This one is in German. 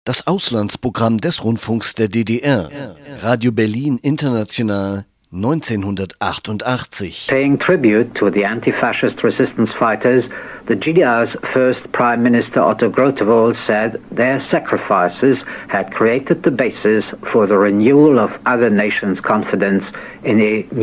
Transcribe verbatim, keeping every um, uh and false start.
Das Auslandsprogramm des Rundfunks der D D R. Radio Berlin International neunzehnhundertachtundachtzig. Paying tribute to the anti-fascist resistance fighters, the G D R's first Prime Minister Otto Grotewohl said their sacrifices had created the basis for the renewal of other nations' confidence in a